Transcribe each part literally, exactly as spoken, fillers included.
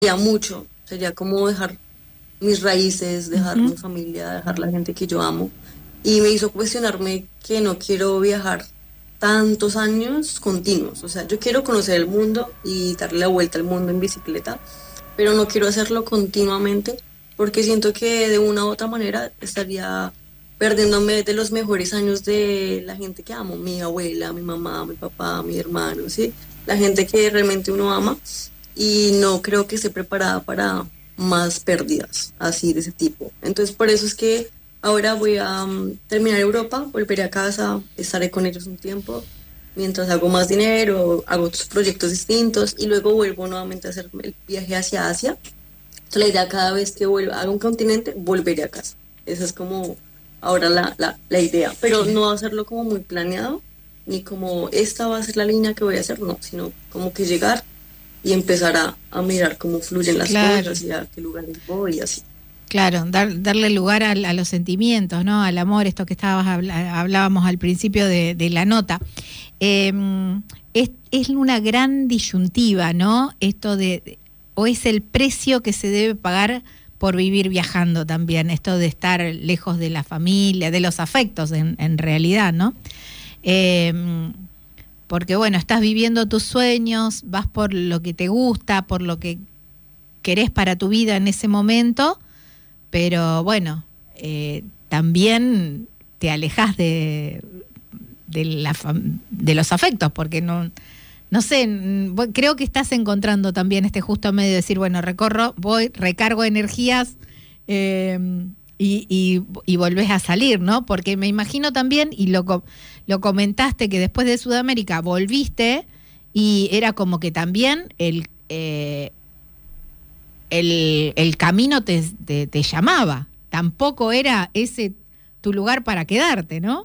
mucho, sería como dejar mis raíces, dejar Ujú. mi familia, dejar la gente que yo amo. Y me hizo cuestionarme que no quiero viajar tantos años continuos. O sea, yo quiero conocer el mundo y darle la vuelta al mundo en bicicleta, pero no quiero hacerlo continuamente porque siento que de una u otra manera estaría perdiéndome de los mejores años de la gente que amo, mi abuela, mi mamá, mi papá, mi hermano, ¿sí? La gente que realmente uno ama y no creo que esté preparada para más pérdidas así de ese tipo. Entonces, por eso es que ahora voy a um, terminar Europa, volveré a casa, estaré con ellos un tiempo, mientras hago más dinero, hago otros proyectos distintos y luego vuelvo nuevamente a hacer el viaje hacia Asia. Entonces, la idea cada vez que vuelva a un continente, volveré a casa. Esa es como ahora la, la, la idea, pero Claro. no hacerlo como muy planeado, ni como esta va a ser la línea que voy a hacer, no, sino como que llegar y empezar a, a mirar cómo fluyen las Claro. cosas y a qué lugares voy y así. Claro, dar, darle lugar al- a, los sentimientos, ¿no? Al amor, esto que estabas habla- hablábamos al principio de, de la nota. Eh, es, es una gran disyuntiva, ¿no? Esto de, o es el precio que se debe pagar por vivir viajando también, esto de estar lejos de la familia, de los afectos en, en realidad, ¿no? Eh, Porque bueno, estás viviendo tus sueños, vas por lo que te gusta, por lo que querés para tu vida en ese momento, pero bueno, eh, también te alejas de, de, la, de los afectos, porque no, no sé, creo que estás encontrando también este justo medio de decir, bueno, recorro, voy, recargo energías eh, y, y, y volvés a salir, ¿no? Porque me imagino también, y lo, lo comentaste, que después de Sudamérica volviste y era como que también el... Eh, El, el camino te, te, te llamaba, tampoco era ese tu lugar para quedarte, ¿no?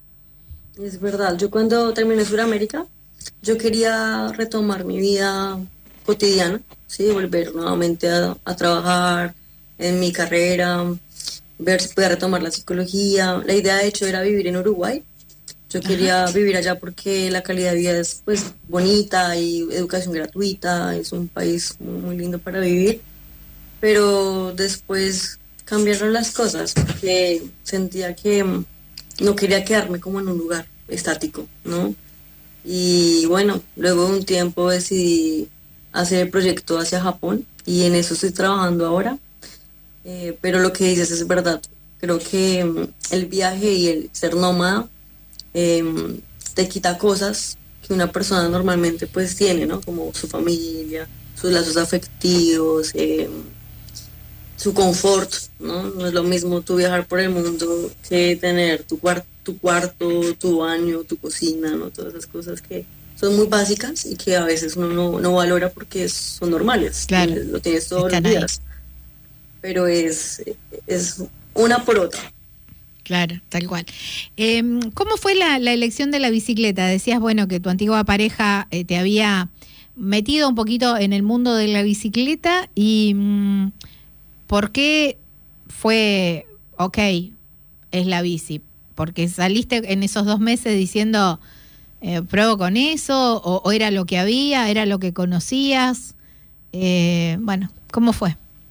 Es verdad, yo cuando terminé Sudamérica, yo quería retomar mi vida cotidiana, ¿sí? Volver nuevamente a, a trabajar en mi carrera, ver si podía retomar la psicología. La idea de hecho era vivir en Uruguay. Yo Ajá. quería vivir allá porque la calidad de vida es pues bonita y educación gratuita, es un país muy, muy lindo para vivir. Pero después cambiaron las cosas porque sentía que mm, no quería quedarme como en un lugar estático, ¿no? Y bueno, luego de un tiempo decidí hacer el proyecto hacia Japón y en eso estoy trabajando ahora. Eh, pero lo que dices es verdad. Creo que mm, el viaje y el ser nómada eh, te quita cosas que una persona normalmente pues tiene, ¿no? Como su familia, sus lazos afectivos, eh, su confort, ¿no? No es lo mismo tú viajar por el mundo que tener tu, cuar tu cuarto, tu baño, tu cocina, ¿no? Todas esas cosas que son muy básicas y que a veces uno no, no valora porque son normales, Claro, lo tienes todos los están ahí. días, pero es, es una por otra. Claro, tal cual. Eh, ¿Cómo fue la, la elección de la bicicleta? Decías, bueno, que tu antigua pareja eh, te había metido un poquito en el mundo de la bicicleta y mm, ¿por qué fue, ok, es la bici? Porque saliste en esos dos meses diciendo, eh, pruebo con eso, o, o era lo que había, era lo que conocías. Eh, bueno, ¿cómo fue?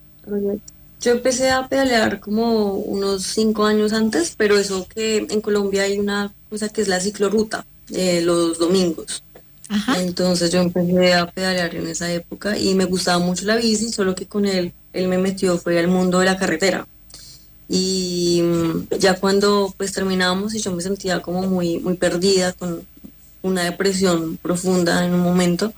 Yo empecé a pedalear como unos cinco años antes, pero eso que en Colombia hay una cosa que es la ciclorruta, eh, los domingos. Ajá. Entonces yo empecé a pedalear en esa época y me gustaba mucho la bici, solo que con él, él me metió, fue al mundo de la carretera. Y mm, ya cuando pues terminamos y yo me sentía como muy, muy perdida, con una depresión profunda en un momento,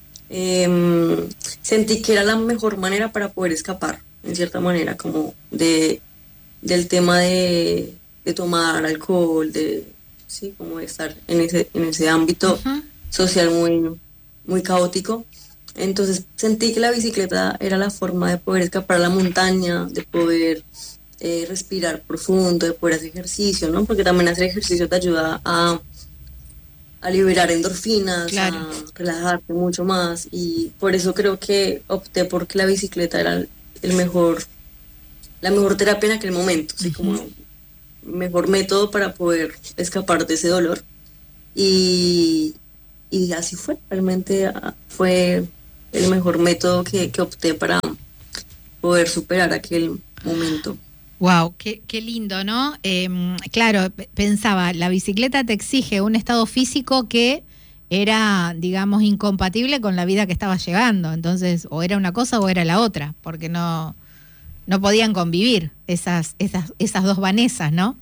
eh, sentí que era la mejor manera para poder escapar, en cierta manera, como de, del tema de, de tomar alcohol, de, sí, como de estar en ese, en ese ámbito Ajá. social muy, muy caótico. Entonces sentí que la bicicleta era la forma de poder escapar a la montaña, de poder eh, respirar profundo, de poder hacer ejercicio, ¿no? Porque también hacer ejercicio te ayuda a, a liberar endorfinas, Claro. a relajarte mucho más y por eso creo que opté porque la bicicleta era el mejor, la mejor terapia en aquel momento, así como Ujú. mejor método para poder escapar de ese dolor y, y así fue, realmente ah, fue el mejor método que, que opté para poder superar aquel momento. Wow, qué, qué lindo, ¿no? Eh, claro, p- pensaba, la bicicleta te exige un estado físico que era, digamos, incompatible con la vida que estabas llevando. Entonces, o era una cosa o era la otra, porque no, no podían convivir esas, esas, esas dos Vanessas, ¿no?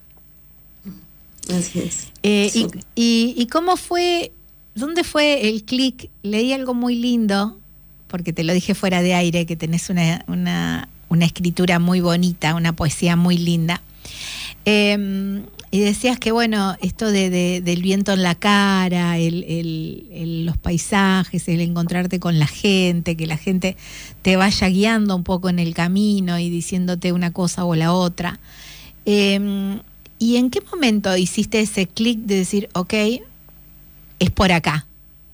Así es. Eh, Sí. y, y, ¿Y cómo fue, dónde fue el clic? Leí algo muy lindo, porque te lo dije fuera de aire, que tenés una, una, una escritura muy bonita, una poesía muy linda. Eh, y decías que, bueno, esto de, de, del viento en la cara, el, el, el, los paisajes, el encontrarte con la gente, que la gente te vaya guiando un poco en el camino y diciéndote una cosa o la otra. Eh, ¿Y en qué momento hiciste ese clic de decir, ok, es por acá?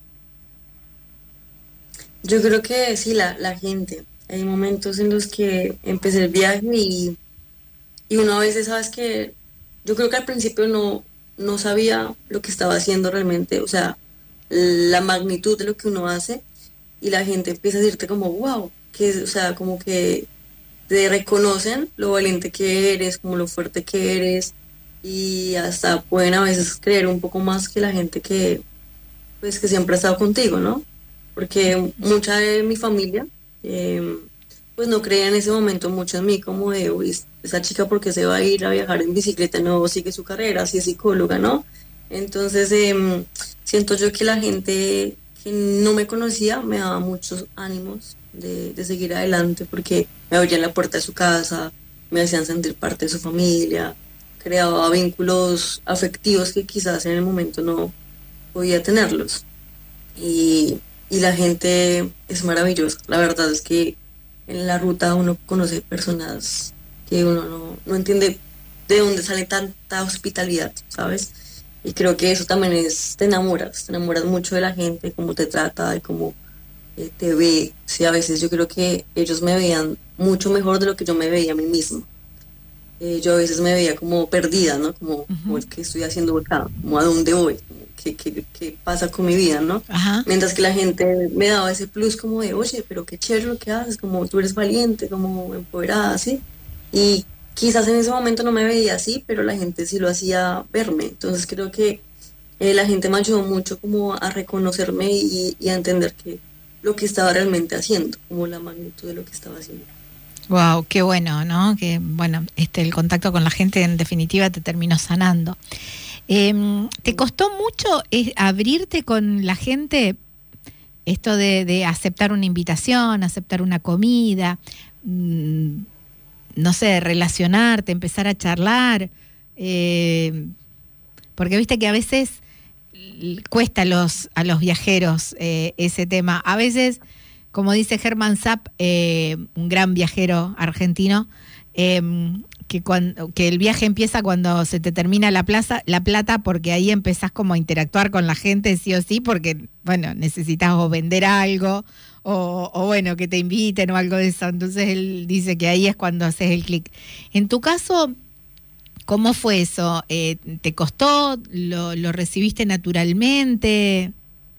Yo creo que sí, la, la gente. Hay momentos en los que empecé el viaje y, y uno a veces, sabes que yo creo que al principio no, no sabía lo que estaba haciendo realmente, o sea, la magnitud de lo que uno hace y la gente empieza a decirte como, wow, que, o sea, como que te reconocen lo valiente que eres, como lo fuerte que eres y hasta pueden a veces creer un poco más que la gente que, pues, que siempre ha estado contigo, ¿no? Porque mucha de mi familia, eh, pues no creía en ese momento mucho en mí, como de, uy, esa chica porque se va a ir a viajar en bicicleta, no sigue su carrera, si es psicóloga, ¿no? Entonces, eh, siento yo que la gente que no me conocía me daba muchos ánimos de, de seguir adelante, porque me abrían la puerta de su casa, me hacían sentir parte de su familia, creaba vínculos afectivos que quizás en el momento no podía tenerlos. Y, y la gente es maravillosa. La verdad es que en la ruta uno conoce personas que uno no, no entiende de dónde sale tanta hospitalidad, ¿sabes? Y creo que eso también es, te enamoras, te enamoras mucho de la gente, cómo te trata, de cómo eh, te ve. Sí, a veces yo creo que ellos me veían mucho mejor de lo que yo me veía a mí misma. Eh, yo a veces me veía como perdida, ¿no? Como, como Uh-huh. ¿qué estoy haciendo acá? Como ¿a dónde voy? Como, ¿qué, qué, qué pasa con mi vida, no? Ajá. Mientras que la gente me daba ese plus como de, oye, pero qué chévere lo que haces, como tú eres valiente, como empoderada, ¿sí? Y quizás en ese momento no me veía así, pero la gente sí lo hacía verme. Entonces creo que eh, la gente me ayudó mucho como a reconocerme y, y a entender que lo que estaba realmente haciendo, como la magnitud de lo que estaba haciendo. Wow, qué bueno, ¿no? Que bueno, este el contacto con la gente en definitiva te terminó sanando. Eh, ¿Te costó mucho eh, abrirte con la gente? Esto de, de aceptar una invitación, aceptar una comida, mmm, no sé, relacionarte, empezar a charlar, eh, porque viste que a veces cuesta a los, a los viajeros eh, ese tema. A veces, como dice Herman Zapp, eh, un gran viajero argentino, eh, que, cuando, que el viaje empieza cuando se te termina la plaza, la plata, porque ahí empezás como a interactuar con la gente sí o sí, porque, bueno, necesitas o vender algo, o, o bueno, que te inviten o algo de eso. Entonces él dice que ahí es cuando haces el clic. En tu caso, ¿cómo fue eso? Eh, ¿Te costó? ¿Lo, lo recibiste naturalmente?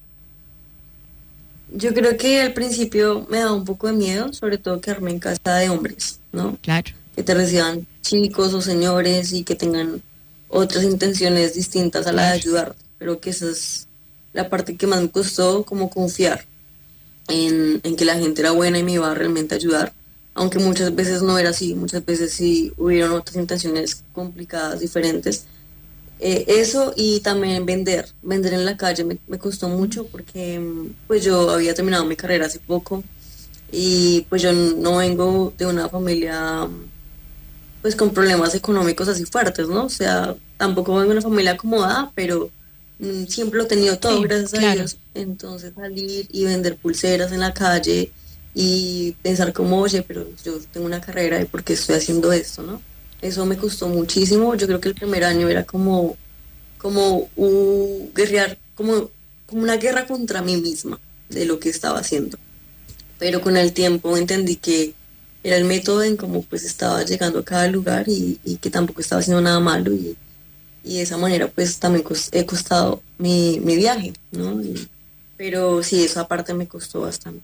Yo creo que al principio me daba un poco de miedo, sobre todo quedarme en casa de hombres, ¿no? Claro. Que te reciban chicos o señores y que tengan otras intenciones distintas a la de ayudar. Pero que esa es la parte que más me costó, como confiar en, en que la gente era buena y me iba a realmente ayudar. Aunque muchas veces no era así, muchas veces sí hubieron otras intenciones complicadas, diferentes. Eh, eso y también vender, vender en la calle me, me costó mucho porque pues yo había terminado mi carrera hace poco y pues yo no vengo de una familia pues con problemas económicos así fuertes, ¿no? O sea, tampoco vengo de una familia acomodada, pero mm, siempre lo he tenido todo, Sí, gracias a claro. Dios. Entonces salir y vender pulseras en la calle y pensar como, oye, pero yo tengo una carrera y por qué estoy haciendo esto, ¿no? Eso me costó muchísimo. Yo creo que el primer año era como, como uh, guerrear, como, como una guerra contra mí misma de lo que estaba haciendo. Pero con el tiempo entendí que era el método en cómo pues estaba llegando a cada lugar y, y que tampoco estaba haciendo nada malo y, y de esa manera pues también cos- he costado mi, mi viaje, ¿no? Y- pero sí, esa parte me costó bastante.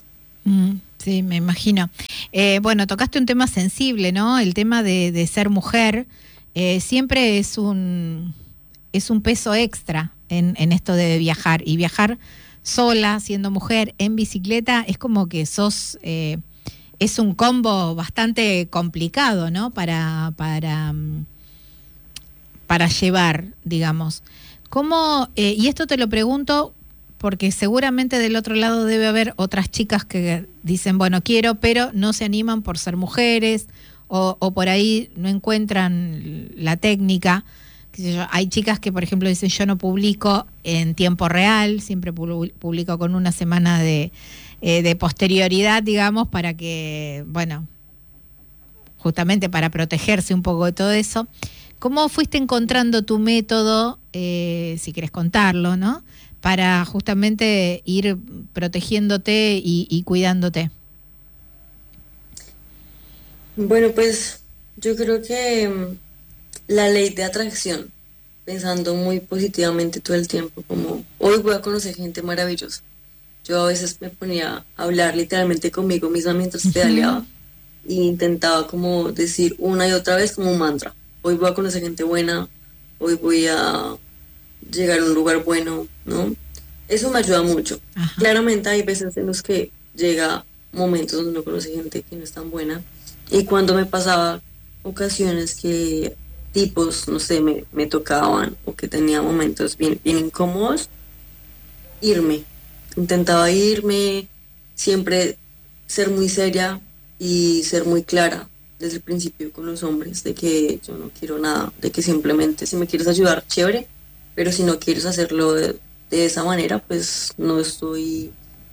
Mm, sí, me imagino. Eh, bueno, tocaste un tema sensible, ¿no? El tema de, de ser mujer eh, siempre es un es un peso extra en, en esto de viajar. Y viajar sola, siendo mujer, en bicicleta, es como que sos... Eh, es un combo bastante complicado, ¿no? Para, para, para llevar, digamos. ¿Cómo, eh, y esto te lo pregunto porque seguramente del otro lado debe haber otras chicas que dicen, bueno, quiero, pero no se animan por ser mujeres, o, o por ahí no encuentran la técnica. Qué sé yo. Hay chicas que, por ejemplo, dicen, yo no publico en tiempo real, siempre publico con una semana de, eh, de posterioridad, digamos, para que, bueno, justamente para protegerse un poco de todo eso. ¿Cómo fuiste encontrando tu método, eh, si querés contarlo, ¿no? Para justamente ir protegiéndote y, y cuidándote. Bueno, pues yo creo que um, la ley de atracción, pensando muy positivamente todo el tiempo, como hoy voy a conocer gente maravillosa. Yo a veces me ponía a hablar literalmente conmigo misma mientras pedaleaba e intentaba como decir una y otra vez como un mantra. Hoy voy a conocer gente buena, hoy voy a llegar a un lugar bueno, ¿no? Eso me ayuda mucho. Ajá. Claramente hay veces en los que llega momentos donde uno conoce gente que no es tan buena, y cuando me pasaba ocasiones que tipos, no sé, me, me tocaban o que tenía momentos bien, bien incómodos, irme. Intentaba irme, siempre ser muy seria y ser muy clara desde el principio con los hombres, de que yo no quiero nada, de que simplemente si me quieres ayudar, chévere, pero si no quieres hacerlo de, de esa manera, pues no estoy,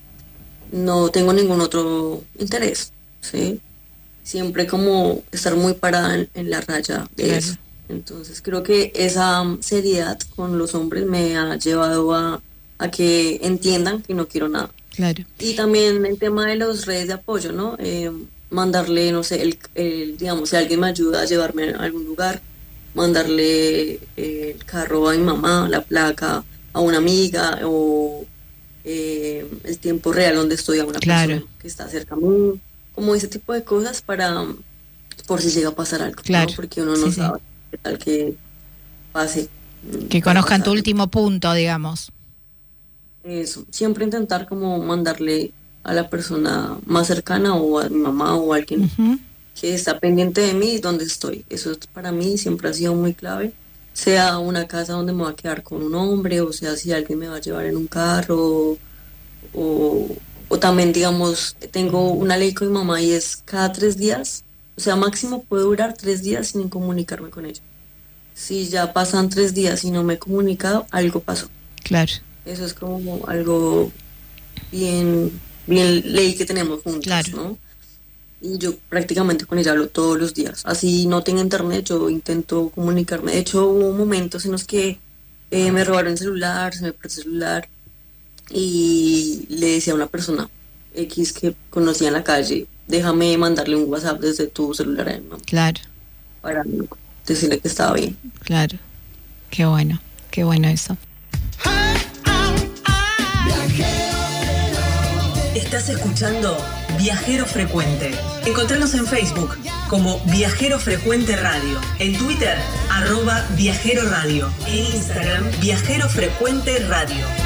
no tengo ningún otro interés, ¿sí? Siempre como estar muy parada en, en la raya de claro. eso. Entonces creo que esa seriedad con los hombres me ha llevado a, a que entiendan que no quiero nada. Claro. Y también el tema de las redes de apoyo, ¿no? Eh, mandarle, no sé, el, el, digamos, si alguien me ayuda a llevarme a algún lugar, mandarle eh, el carro a mi mamá, la placa a una amiga, o eh, el tiempo real donde estoy a una claro. persona que está cerca a mí, como ese tipo de cosas para, por si llega a pasar algo, claro. ¿no? Porque uno no sí, sabe sí. qué tal que pase. Que conozcan tu último punto, digamos. Eso, siempre intentar como mandarle a la persona más cercana o a mi mamá o a alguien uh-huh. que está pendiente de mí donde estoy. Eso para mí siempre ha sido muy clave, sea una casa donde me va a quedar con un hombre, o sea si alguien me va a llevar en un carro, o, o también digamos, tengo una ley con mi mamá y es cada tres días, o sea máximo puede durar tres días sin comunicarme con ella. Si ya pasan tres días y no me he comunicado, algo pasó. Claro. Eso es como algo bien, bien ley que tenemos juntos, claro. ¿no? Y yo prácticamente con ella hablo todos los días. Así no tengo internet, yo intento comunicarme. De hecho, hubo momentos en los que eh, me robaron el celular, se me perdió el celular, y le decía a una persona X que conocía en la calle, déjame mandarle un WhatsApp desde tu celular a él, ¿no? Claro. Para decirle que estaba bien. Claro. Qué bueno, qué bueno eso. Estás escuchando Viajero Frecuente. Encontranos en Facebook como Viajero Frecuente Radio, en Twitter, arroba Viajero Radio, en Instagram, Viajero Frecuente Radio.